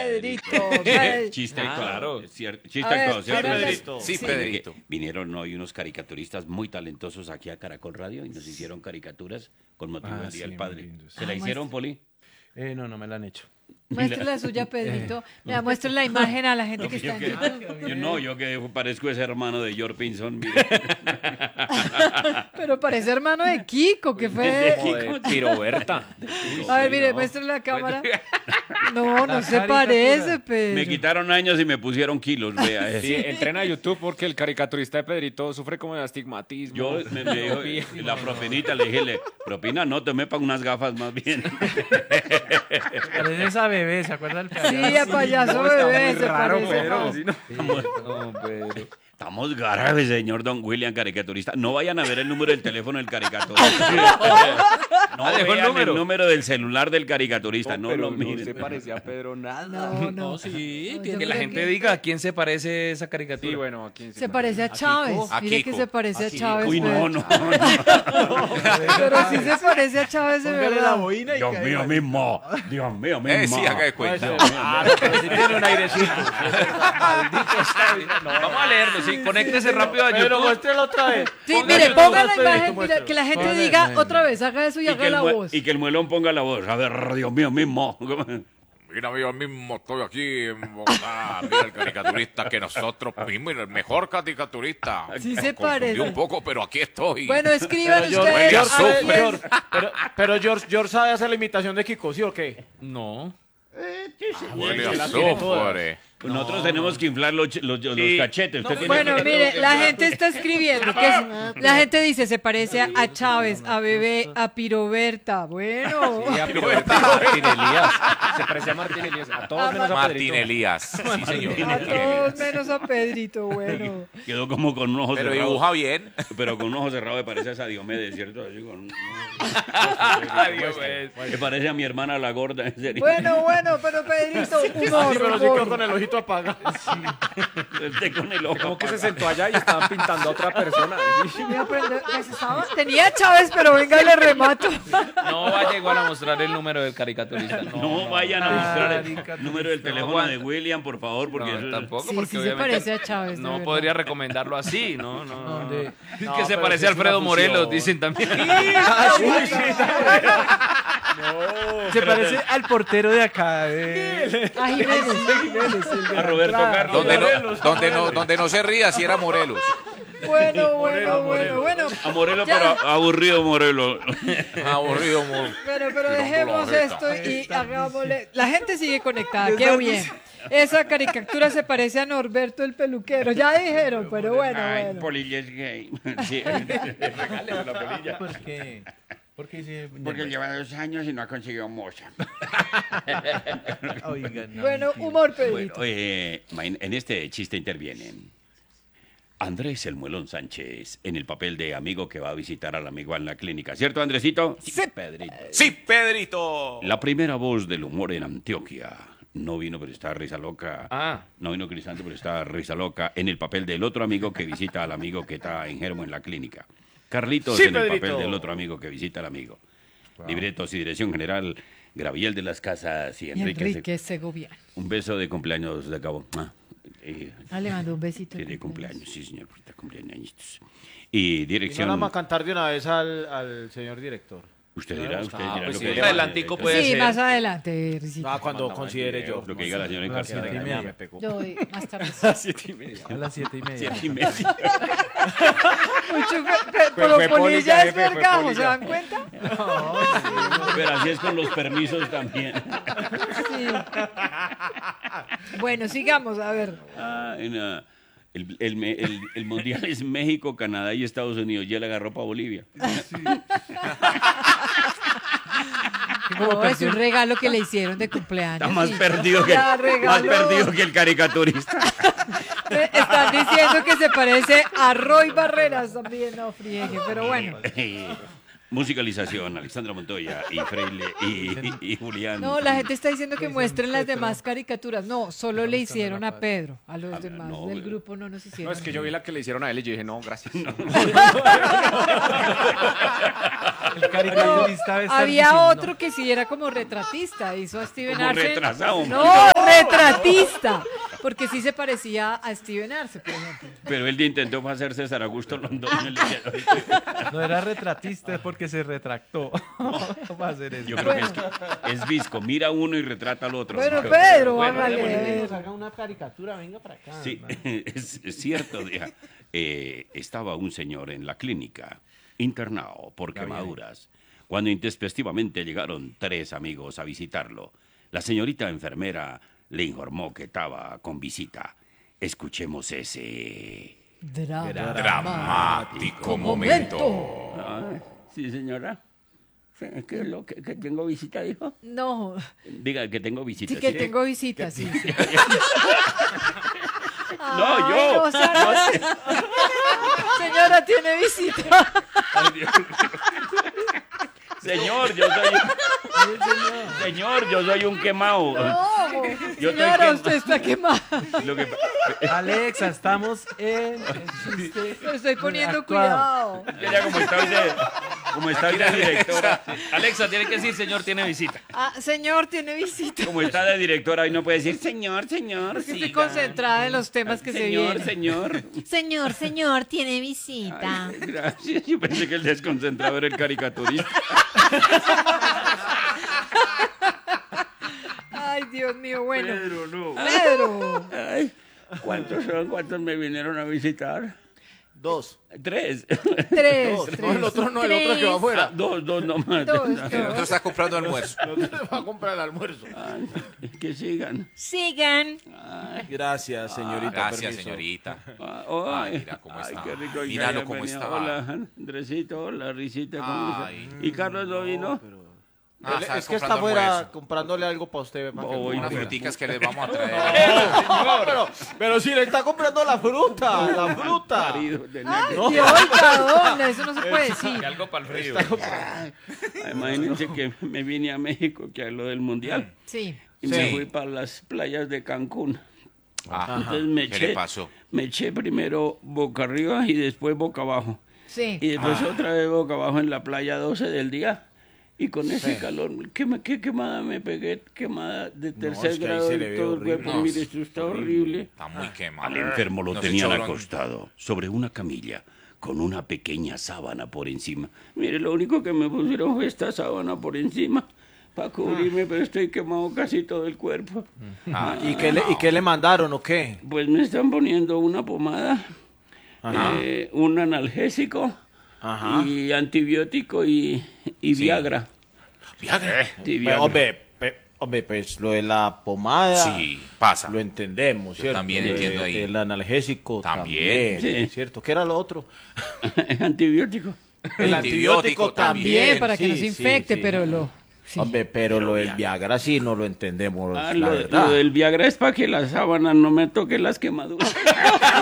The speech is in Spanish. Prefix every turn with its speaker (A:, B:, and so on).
A: Pedrito.
B: Chiste, claro. Chiste
A: A ver,
B: actuado, ¿cierto?
C: Pedrito.
D: Sí,
A: Sí.
D: Pedrito.
B: Vinieron hoy unos caricaturistas muy talentosos aquí a Caracol Radio y nos hicieron caricaturas con motivo del Día del Padre. ¿Se la hicieron, Poli?
C: No me la han hecho.
A: Muestre la suya, Pedrito. Mira, muestre la imagen a la gente que está en YouTube.
B: Yo que parezco ese hermano de George Pinson, mire.
A: Pero parece hermano de Kiko, que fue...
C: Joder, Piroberta.
A: A ver, mire, muestre la cámara. No se parece, Pedro.
B: Me quitaron años y me pusieron kilos, vea.
C: Sí, entren a YouTube porque el caricaturista de Pedrito sufre como de astigmatismo.
B: Yo me dijo, la propinita, le dije, propina, no, te me pago unas gafas más bien.
E: Parece esa bebé, ¿se acuerda del payaso?
A: Sí, a payaso
C: No, está
A: bebé,
C: muy
A: se
C: raro,
A: parece.
C: Pedro. Sí, no.
D: No, Pedro.
B: Estamos graves, señor Don William, caricaturista. No vayan a ver el número del teléfono del caricaturista. No
D: dejó el
B: vean
D: número.
B: el número del celular del caricaturista. No
D: pero
B: lo miren.
D: se parecía a Pedro nada.
A: No.
D: Sí,
A: No,
D: que
A: yo
D: la
A: creo
D: gente
A: que-
D: diga a quién se parece esa caricatura.
C: Sí, bueno, ¿a quién
A: Se parece a Chávez.
D: A
A: Mire
D: Kiko.
A: que se parece a Chávez.
B: Uy,
A: Pedro.
B: no.
A: Pero sí se parece a Chávez de
E: Póngale la
A: verdad.
E: boina y
B: Dios
E: cae
B: mío
E: mal.
B: mismo. Dios mío mismo.
D: Sí, haga de cuenta.
C: Pero sí tiene un airecito.
D: Vamos a leerlo, sí, conéctese rápido a
E: Pero
D: YouTube.
E: muéstrelo otra vez.
A: Sí,
E: Póngale
A: mire,
E: el
A: ponga la
E: Pedrito,
A: imagen, mira,
E: muéstrelo.
A: que la gente
E: Póngale
A: diga
E: la imagen.
A: otra vez, haga eso y haga la voz.
B: Y que el muelón ponga la voz. A ver, Dios mío mismo.
D: Mira, yo mismo estoy aquí en Bogotá. Mira el caricaturista que nosotros mismos, el mejor caricaturista.
A: Sí
D: Nos
A: se
D: confundí
A: parece.
D: un poco, pero aquí estoy.
A: Bueno, escriban
E: Pero
A: ustedes.
D: George
A: a ver,
D: sufre.
E: George, pero George sabe hacer la imitación de Kiko, ¿sí o qué?
D: No.
E: Huele
D: Huele
E: a
D: a
E: azufre.
B: Nosotros tenemos que inflar los cachetes. Usted tiene
A: Bueno,
B: que-
A: mire, la gente está escribiendo. La gente dice, se parece a Chávez, a Bebé, a Piroberta. Bueno.
C: Y a Piroberta, Martín Elías. Se parecía a Martín Elías. A todos menos a
D: Martín
C: Pedrito.
D: Elías. Sí, señor.
A: A todos menos a Pedrito, bueno.
B: Quedó como con un ojo
D: Pero
B: cerrado.
D: dibuja bien.
B: Pero con un ojo cerrado me parece a esa Diomedes, ¿cierto? Así con
D: Diomedes.
B: me parece a mi hermana la gorda, en serio.
A: Bueno, pero Pedrito,
E: Sí,
A: humor,
E: pero sí quedó
A: humor.
E: con el ojito apagado.
B: Usted con el ojo
C: Como que se
B: apagado.
C: sentó allá y estaban pintando a otra persona.
A: Voy a aprender, tenía a Chávez, pero venga y le remato.
D: No vaya igual a mostrar el número del caricaturista.
B: No vayan a mostrar el
E: Caricaturista.
B: número del teléfono de William, por favor, porque
D: No,
B: eso
D: tampoco,
A: Sí,
D: porque
A: sí se
D: obviamente
A: parece a Chávez, de
D: no
A: verdad.
D: podría recomendarlo así, no.
E: ¿Dónde?
D: Es
E: No,
D: que se
E: pero
D: parece
E: sí
D: a
E: es una
D: Alfredo
E: fusión.
D: Morelos, dicen también.
E: Se parece al portero de acá.
A: A Jiménez.
B: a Roberto Carlos.
D: Donde no se ría si era Morelos.
A: Bueno.
B: A Morelos,
A: Ya.
B: pero aburrido Morelos.
D: Aburrido,
A: Pero dejemos esto y hagámosle. La gente sigue conectada, qué bien. Esa caricatura se parece a Norberto el peluquero. Ya dijeron, pero bueno.
B: Polilla es gay. Sí,
E: ¿Por qué? ¿Por qué dice?
B: porque lleva 2 años y no ha conseguido moza.
E: Oiga, no.
A: Bueno, humor,
B: Bueno,
A: Pedrito.
B: en este chiste intervienen Andrés el Muelón Sánchez en el papel de amigo que va a visitar al amigo en la clínica. ¿Cierto, Andresito? Sí, Pedrito.
D: ¡Sí, Pedrito!
B: La primera voz del humor en Antioquia. No vino, pero está risa loca. No vino Crisanto, pero está risa loca. En el papel del otro amigo que visita al amigo que está enfermo en la clínica. Carlitos
E: Sí,
B: en el
E: Pedrito.
B: papel del otro amigo que visita al amigo. Libretos y dirección general, Graviel de las Casas y
A: Y
B: Enrique.
A: Enrique Segoviano.
B: Un beso de cumpleaños de cabo.
A: Le mando un besito.
B: De cumpleaños, sí, señor. De cumpleaños. Y
E: Y no
B: dirección.
E: vamos a cantar de una vez al señor director.
B: Usted dirá
D: pues
B: lo
D: sí,
B: que
D: más
B: diga.
D: adelantico puede
A: Sí,
D: ser.
A: más adelante, Risito.
E: Ah, cuando considere yo.
B: Lo que diga la señora
E: A las
B: encarcelada.
E: 7:30.
C: Me pegó.
A: Yo más tarde.
E: A las 7:30.
B: 7:30.
A: Pero
C: fue
A: Polilla es
C: jefe, fue
A: vergajo, ¿se
C: polilla.
A: dan cuenta?
B: Pero así es con los permisos también.
A: Sí. Bueno, sigamos, a ver.
B: El mundial es México, Canadá y Estados Unidos. Ya le agarró para Bolivia.
A: No, es un regalo que le hicieron de cumpleaños.
B: Está más
A: sí.
B: perdido que,
A: Ya
B: más
A: regaló.
B: perdido que el caricaturista.
A: Están diciendo que se parece a Roy Barreras también, no friegue, pero bueno.
B: Musicalización, Alexandra Montoya y Freile y Julián.
A: No, la gente está diciendo que muestren las demás caricaturas. No, solo le hicieron a Pedro. A los demás
B: no,
A: del
B: güey.
A: grupo no nos
C: No,
A: hicieron.
C: es que yo vi la que le hicieron a él y yo dije, no, gracias.
E: El caricaturista está
A: Había
E: diciendo-
A: otro que sí era como retratista, hizo a Steven
B: Como
A: Arce.
B: retrasado.
A: No, retratista. Porque sí se parecía a Steven Arce, por ejemplo.
B: Pero él intentó hacer César Augusto Londoño.
F: No era retratista, es porque se retractó. No va a hacer eso.
B: Yo creo que es visco. Mira uno y retrata al otro.
A: Bueno, Pedro,
B: Bueno,
A: hágale.
E: Que nos haga una caricatura, venga para acá.
B: Sí,
E: hermano.
B: es cierto. Estaba un señor en la clínica, internado por quemaduras, cuando intempestivamente llegaron 3 amigos a visitarlo. La señorita enfermera le informó que estaba con visita. Escuchemos ese...
D: Dramático momento.
B: Sí, señora. ¿Qué es lo que tengo visita, dijo?
A: No,
B: Diga que tengo visita.
A: sí que
B: ¿sí?
A: tengo visitas, sí.
B: No,
A: Ay,
B: yo.
A: no, Sara. Señora, tiene visita.
B: Ay, Dios mío. Señor, yo soy un quemado.
A: No,
B: Yo
A: señora,
B: estoy
A: usted está quemada.
B: Lo que,
F: Alexa, estamos en...
A: Le estoy poniendo
F: Actuado.
A: cuidado.
B: ella como está de directora,
C: Alexa, tiene que decir, señor, tiene visita.
A: Ah, señor, tiene visita.
B: como está de directora, y no puede decir, señor,
A: Porque estoy
B: siga.
A: concentrada en los temas que se vienen.
B: Señor.
G: Señor, tiene visita.
B: Ay, gracias. Yo pensé que el desconcentrado era el caricaturista.
A: Ay, Dios mío, bueno.
B: Pedro, no.
A: Pedro.
B: Ay, ¿cuántos son? ¿Cuántos me vinieron a visitar?
E: 2.
B: 3.
A: 3.
E: No, el otro no, el otro que va afuera.
B: Dos nomás.
A: Dos.
D: El otro está comprando almuerzo.
E: El otro le va a comprar el almuerzo.
B: Ay, que sigan.
G: Sigan.
E: Gracias, señorita.
D: Gracias,
E: permiso.
D: señorita.
B: Ay,
D: mira cómo está.
B: qué rico.
D: Míralo
B: Ya
D: cómo
B: venía.
D: está.
B: Hola, Andresito. Hola, Risita. ¿Cómo
D: Ay.
B: está? ¿Y Carlos no vino?
E: Es que está afuera comprándole algo para usted. Para que
B: Voy,
E: coma.
D: Unas fruticas que les vamos a traer.
E: Pero si le está comprando la fruta, la fruta.
B: Marido, tenía
A: Ay,
B: que-
A: Dios, Madonna, eso no se puede decir.
C: Algo para el frío.
B: Imagínense que me vine a México, que es lo del Mundial.
A: Sí.
B: Y me
D: Sí.
B: fui para las playas de Cancún.
D: Ah,
B: Entonces me
D: ¿qué
B: eché,
D: le pasó?
B: me eché primero boca arriba y después boca abajo.
A: Sí.
B: Y después otra vez boca abajo en la playa 12 del día. Y con ese calor, ¿qué quemada me pegué? Quemada de tercer
E: es que ahí
B: grado
E: se
B: en
E: le ve
B: todo el
E: horrible.
B: cuerpo.
D: No,
B: Mire, esto está horrible.
D: Está muy quemado.
B: Al enfermo lo
D: No se
B: tenían
D: echó
B: acostado sobre una camilla con una pequeña sábana por encima. Mire, lo único que me pusieron fue esta sábana por encima para cubrirme, pero estoy quemado casi todo el cuerpo.
D: Ah,
E: ¿Y qué le mandaron o qué?
B: Pues me están poniendo una pomada, un analgésico
E: Ajá.
B: y antibiótico y Viagra.
D: Viagra.
B: Sí, Viagra.
E: Hombre, pues lo de la pomada.
D: Sí, pasa.
E: Lo entendemos, ¿cierto?
D: también entiendo ahí.
E: El analgésico
D: También.
E: también.
B: Sí.
E: ¿Cierto? ¿Qué era lo otro?
B: Antibiótico.
E: El
D: antibiótico
A: También, para que
E: sí,
A: no se
E: sí,
A: infecte,
E: sí.
A: pero lo... sí.
E: Hombre, pero lo del Viagra sí no lo entendemos, la
B: Lo
E: verdad.
B: del Viagra es para que la sábana no me toque las quemaduras.